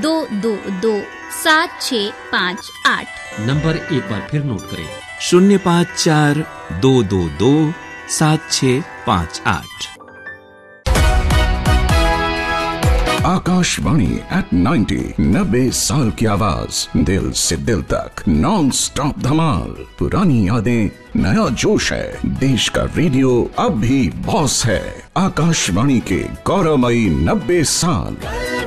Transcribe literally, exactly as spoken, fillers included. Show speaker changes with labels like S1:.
S1: दो दो दो सात छः पाँच आठ।
S2: नंबर एक बार फिर नोट करें,
S3: शून्य पाँच चार दो दो दो सात छः पाँच आठ।
S4: आकाशवाणी एट नाइन्टी, नब्बे साल की आवाज, दिल से दिल तक, नॉन स्टॉप धमाल। पुरानी यादें, नया जोश है, देश का रेडियो अब भी बॉस है। आकाशवाणी के गौरवमयी नब्बे साल।